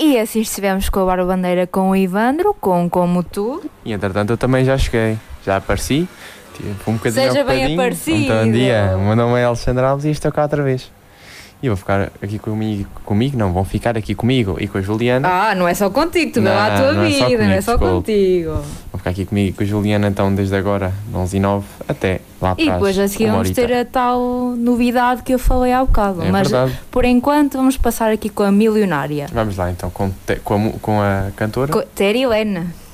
E assim estivemos com a Bárbara Bandeira, com o Ivandro, como tu. E entretanto eu também já cheguei, já apareci. Fui um bocadinho Seja bem ocupadinho. aparecido. Então, bom dia, o meu nome é Alexandre Alves e estou cá outra vez. E eu vou ficar aqui comigo, não, vão ficar aqui comigo e com a Juliana. Ah, não é só contigo, tu vê lá a tua não é só vida, não é comigo, só desculpe. contigo. Vou ficar aqui comigo e com a Juliana então desde agora, 11h09, até lá atrás. E depois a seguir vamos ter a tal novidade que eu falei há bocado. É mas verdade. por enquanto vamos passar aqui com a milionária. Vamos lá então, com a cantora. Ter Helena.